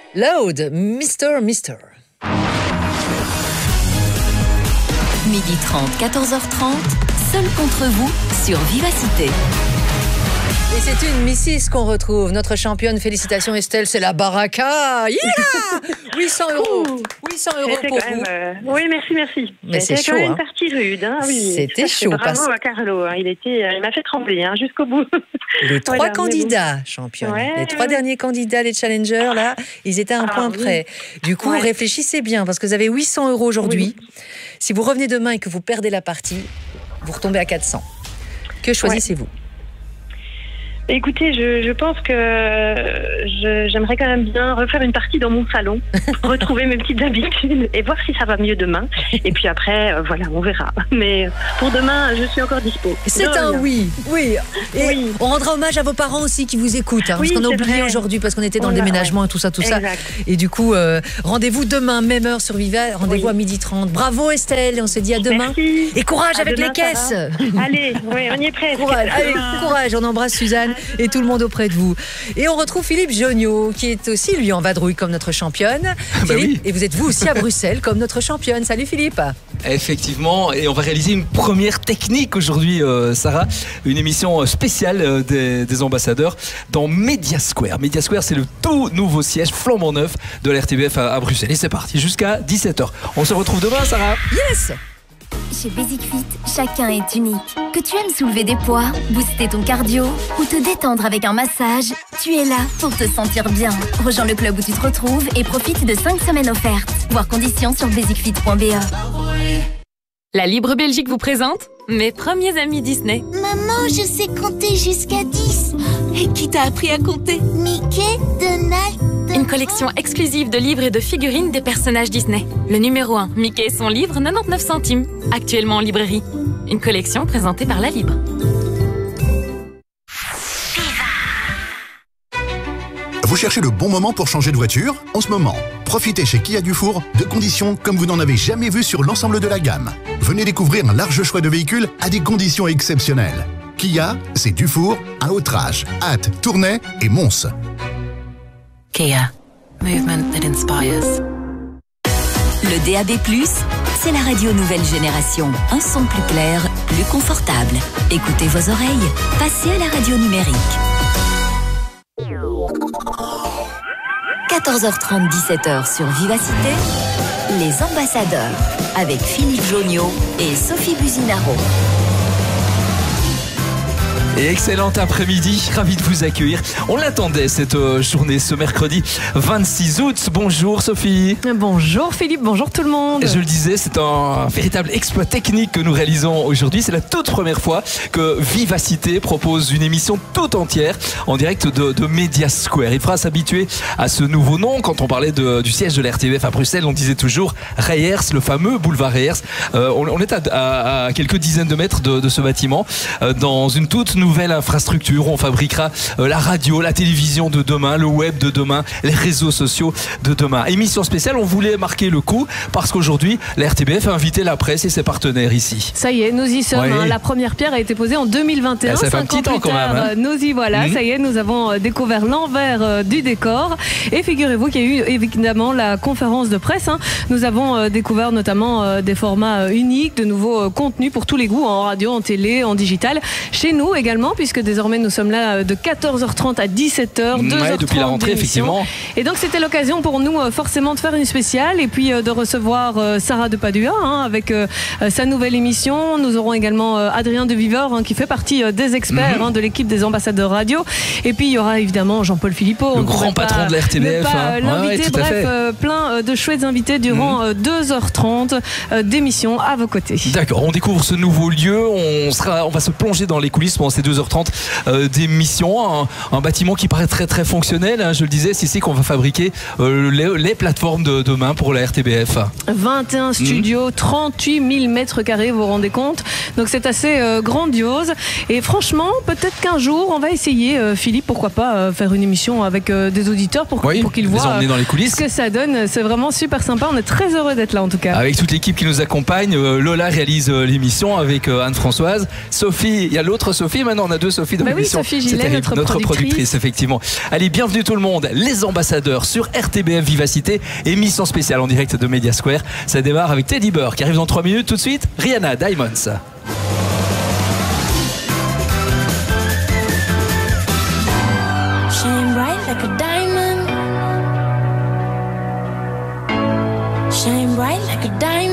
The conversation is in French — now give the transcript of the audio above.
Loud, Mister. Midi 30, 14h30, seul contre vous sur Vivacité. Et c'est une Mrs qu'on retrouve, notre championne. Félicitations Estelle, c'est la baraka. Yeah 800 €. 800 € pour vous. Oui, merci. Mais c'est chaud. C'était quand même une partie rude. Hein, oui. C'était chaud. Bravo à Carlo. Il m'a fait trembler jusqu'au bout. Les trois candidats, championne. Les trois derniers candidats, les challengers, là, ils étaient à un point près. Du coup, réfléchissez bien, parce que vous avez 800 € aujourd'hui. Oui. Si vous revenez demain et que vous perdez la partie, vous retombez à 400. Que choisissez-vous ? Écoutez, je pense que j'aimerais quand même bien refaire une partie dans mon salon, retrouver mes petites habitudes et voir si ça va mieux demain. Et puis après, voilà, on verra. Mais pour demain, je suis encore dispo. C'est un oui. Et on rendra hommage à vos parents aussi qui vous écoutent, parce qu'on a oublié aujourd'hui, parce qu'on était dans le déménagement et tout ça. Et du coup, rendez-vous demain, même heure sur Viva, rendez-vous à 12h30. Bravo Estelle, et on se dit à demain. Merci. Et courage avec les caisses. Allez, on y est prêts. Courage, on embrasse Suzanne et tout le monde auprès de vous. Et on retrouve Philippe Jonio, qui est aussi, lui, en vadrouille comme notre championne. Philippe, et vous êtes vous aussi à Bruxelles comme notre championne. Salut Philippe. Effectivement, et on va réaliser une première technique aujourd'hui, Sarah. Une émission spéciale des ambassadeurs dans Media Square. Media Square, c'est le tout nouveau siège flambant neuf de la RTBF à Bruxelles. Et c'est parti, jusqu'à 17h. On se retrouve demain, Sarah. Yes. Chez Basic Fit, chacun est unique. Que tu aimes soulever des poids, booster ton cardio ou te détendre avec un massage, tu es là pour te sentir bien. Rejoins le club où tu te retrouves et profite de 5 semaines offertes. Voir conditions sur basicfit.be. La Libre Belgique vous présente mes premiers amis Disney. Maman, je sais compter jusqu'à 10. Et qui t'a appris à compter? Mickey, Donald. Une collection exclusive de livres et de figurines des personnages Disney. Le numéro 1, Mickey et son livre, 99 centimes. Actuellement en librairie. Une collection présentée par La Libre. Vous cherchez le bon moment pour changer de voiture? En ce moment, profitez chez Kia Dufour de conditions comme vous n'en avez jamais vu sur l'ensemble de la gamme. Venez découvrir un large choix de véhicules à des conditions exceptionnelles. Kia, c'est Dufour, à Autrage, Ath, Tournai et Mons. Kia, movement that inspires. Le DAB+, c'est la radio nouvelle génération. Un son plus clair, plus confortable. Écoutez vos oreilles, passez à la radio numérique. 14h30, 17h sur Vivacité, les ambassadeurs, avec Philippe Jonio et Sophie Buzinaro. Et excellent après-midi, ravi de vous accueillir. On l'attendait cette journée, ce mercredi 26 août. Bonjour Sophie. Bonjour Philippe, bonjour tout le monde. Je le disais, c'est un véritable exploit technique que nous réalisons aujourd'hui. C'est la toute première fois que Vivacité propose une émission toute entière en direct de Media Square. Il faudra s'habituer à ce nouveau nom. Quand on parlait du siège de la RTBF à Bruxelles, on disait toujours Reyers, le fameux boulevard Reyers. On est à quelques dizaines de mètres de ce bâtiment, dans une toute nouvelle infrastructure. On fabriquera la radio, la télévision de demain, le web de demain, les réseaux sociaux de demain. Émission spéciale, on voulait marquer le coup parce qu'aujourd'hui, la RTBF a invité la presse et ses partenaires ici. Ça y est, nous y sommes. Oui. La première pierre a été posée en 2021. Ça fait un petit temps quand même. Nous y voilà. Ça y est, nous avons découvert l'envers du décor. Et figurez-vous qu'il y a eu évidemment la conférence de presse. Nous avons découvert notamment des formats uniques, de nouveaux contenus pour tous les goûts, en radio, en télé, en digital. Chez nous également, puisque désormais nous sommes là de 14h30 à 17h, 2h30 depuis la rentrée, effectivement. Et donc c'était l'occasion pour nous forcément de faire une spéciale et puis de recevoir Sarah de Padua avec sa nouvelle émission. Nous aurons également Adrien de Viveur qui fait partie des experts de l'équipe des ambassadeurs radio. Et puis il y aura évidemment Jean-Paul Philippot, le grand patron de la RTBF. L'invité, plein de chouettes invités durant 2h30 d'émission à vos côtés. D'accord, on découvre ce nouveau lieu, on va se plonger dans les coulisses pendant ces 2h30 d'émission, un bâtiment qui paraît très très fonctionnel, je le disais, c'est ici qu'on va fabriquer les plateformes de demain pour la RTBF. 21 studios, 38 000 mètres carrés, vous vous rendez compte? Donc c'est assez grandiose et franchement peut-être qu'un jour on va essayer, Philippe, pourquoi pas faire une émission avec des auditeurs pour qu'ils voient dans les coulisses. Ce que ça donne. C'est vraiment super sympa, on est très heureux d'être là en tout cas. Avec toute l'équipe qui nous accompagne, Lola réalise l'émission avec Anne-Françoise, Sophie, il y a l'autre Sophie maintenant on a deux Sophie dans l'émission. Sophie Gillet, notre productrice, effectivement. Allez, bienvenue tout le monde, les ambassadeurs sur RTBF Vivacité, émission spéciale en direct de Media Square. Ça démarre avec Teddy Bear qui arrive dans 3 minutes. Tout de suite, Rihanna, Diamonds. Shine bright like a diamond. Shine bright like a diamond.